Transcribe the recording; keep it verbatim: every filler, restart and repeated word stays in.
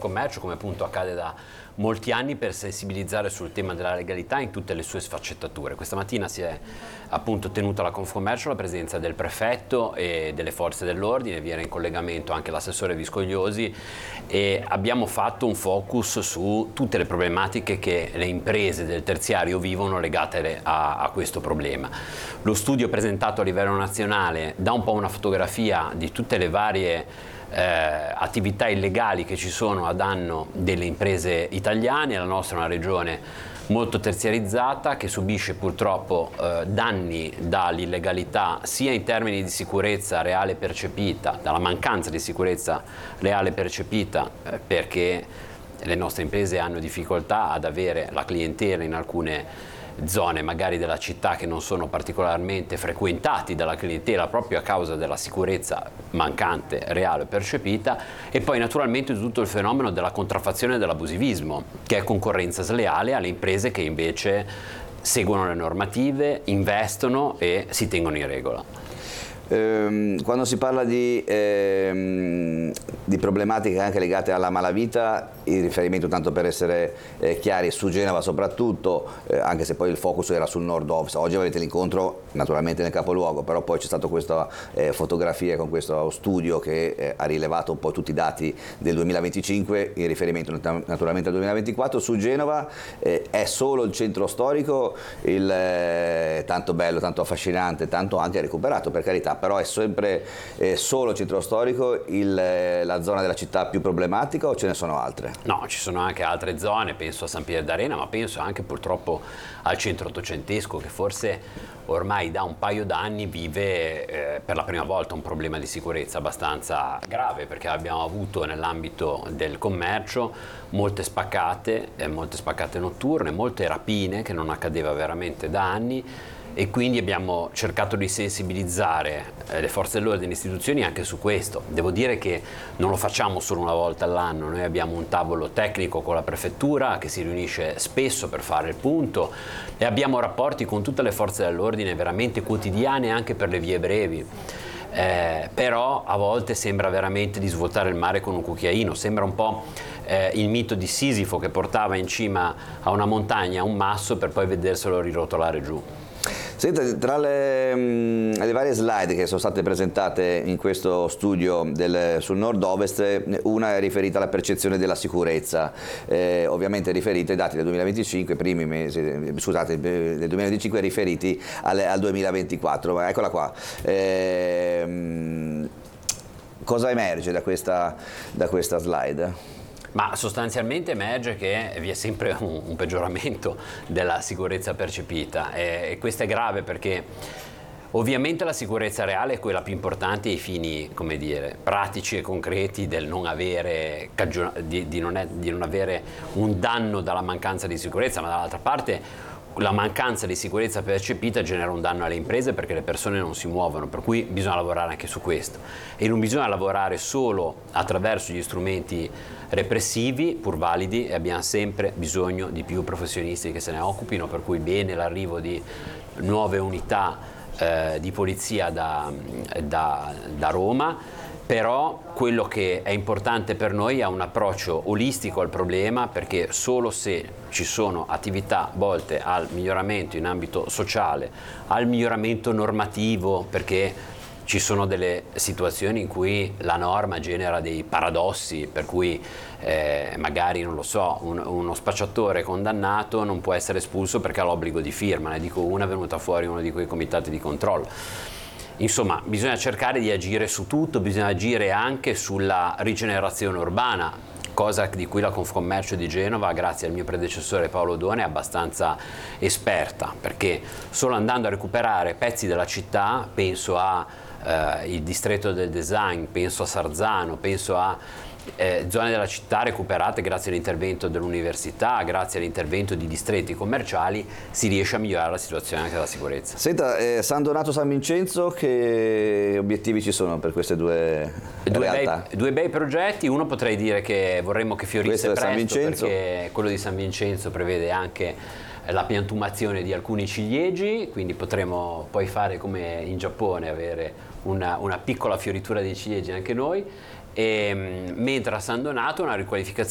Confcommercio, come appunto accade da molti anni, per sensibilizzare sul tema della legalità in tutte le sue sfaccettature. Questa mattina si è appunto tenuta alla Confcommercio la presenza del prefetto e delle forze dell'ordine, vi era in collegamento anche l'assessore Viscogliosi, e abbiamo fatto un focus su tutte le problematiche che le imprese del terziario vivono legate a, a questo problema. Lo studio presentato a livello nazionale dà un po' una fotografia di tutte le varie Eh, attività illegali che ci sono a danno delle imprese italiane. La nostra è una regione molto terziarizzata che subisce purtroppo eh, danni dall'illegalità sia in termini di sicurezza reale percepita, dalla mancanza di sicurezza reale percepita, eh, perché le nostre imprese hanno difficoltà ad avere la clientela in alcune zone magari della città che non sono particolarmente frequentati dalla clientela proprio a causa della sicurezza mancante, reale, percepita, e poi naturalmente tutto il fenomeno della contraffazione e dell'abusivismo, che è concorrenza sleale alle imprese che invece seguono le normative, investono e si tengono in regola. Quando si parla di, ehm, di problematiche anche legate alla malavita, il riferimento, tanto per essere eh, chiari, su Genova soprattutto, eh, anche se poi il focus era sul nord-ovest. Oggi avete l'incontro naturalmente nel capoluogo, però poi c'è stata questa eh, fotografia con questo studio che eh, ha rilevato un po' tutti i dati del duemilaventicinque, in riferimento naturalmente al duemilaventiquattro. Su Genova eh, è solo il centro storico il eh, tanto bello, tanto affascinante, tanto anche recuperato, per carità, però è sempre eh, solo il centro storico il, eh, la zona della città più problematica, o ce ne sono altre? No, ci sono anche altre zone, penso a San Pier d'Arena, ma penso anche purtroppo al centro ottocentesco, che forse ormai da un paio d'anni vive eh, per la prima volta un problema di sicurezza abbastanza grave, perché abbiamo avuto nell'ambito del commercio molte spaccate, eh, molte spaccate notturne, molte rapine, che non accadeva veramente da anni, e quindi abbiamo cercato di sensibilizzare eh, le forze dell'ordine e le istituzioni anche su questo. Devo dire che non lo facciamo solo una volta all'anno, noi abbiamo un tavolo tecnico con la prefettura che si riunisce spesso per fare il punto, e abbiamo rapporti con tutte le forze dell'ordine veramente quotidiane anche per le vie brevi. Eh, però a volte sembra veramente di svuotare il mare con un cucchiaino, sembra un po' eh, il mito di Sisifo che portava in cima a una montagna un masso per poi vederselo rirotolare giù. Senta, tra le, mh, le varie slide che sono state presentate in questo studio del, sul nord-ovest, una è riferita alla percezione della sicurezza, eh, ovviamente riferita ai dati del duemilaventicinque, primi mesi, scusate, del duemilaventicinque riferiti al, al duemilaventiquattro, ma eccola qua. Eh, mh, cosa emerge da questa, da questa slide? Ma sostanzialmente emerge che vi è sempre un, un peggioramento della sicurezza percepita, e, e questo è grave perché ovviamente la sicurezza reale è quella più importante ai fini, come dire, pratici e concreti del non avere, di, di, non è, di non avere un danno dalla mancanza di sicurezza, ma dall'altra parte la mancanza di sicurezza percepita genera un danno alle imprese perché le persone non si muovono, per cui bisogna lavorare anche su questo, e non bisogna lavorare solo attraverso gli strumenti repressivi, pur validi, e abbiamo sempre bisogno di più professionisti che se ne occupino, per cui bene l'arrivo di nuove unità eh, di polizia da, da, da Roma. Però quello che è importante per noi è un approccio olistico al problema, perché solo se ci sono attività volte al miglioramento in ambito sociale, al miglioramento normativo, perché ci sono delle situazioni in cui la norma genera dei paradossi, per cui eh, magari, non lo so, un, uno spacciatore condannato non può essere espulso perché ha l'obbligo di firma, ne dico una venuta fuori uno di quei comitati di controllo. Insomma, bisogna cercare di agire su tutto, bisogna agire anche sulla rigenerazione urbana, cosa di cui la Confcommercio di Genova, grazie al mio predecessore Paolo Done, è abbastanza esperta, perché solo andando a recuperare pezzi della città, penso a eh, il distretto del design, penso a Sarzano, penso a Eh, zone della città recuperate grazie all'intervento dell'università, grazie all'intervento di distretti commerciali, si riesce a migliorare la situazione anche della sicurezza. Senta, eh, San Donato San Vincenzo, che obiettivi ci sono per queste due, due realtà? Bei, due bei progetti, uno potrei dire che vorremmo che fiorisse Questo è presto, San Vincenzo. Perché quello di San Vincenzo prevede anche la piantumazione di alcuni ciliegi, quindi potremo poi fare come in Giappone, avere una, una piccola fioritura dei ciliegi anche noi. E, mentre a San Donato una riqualificazione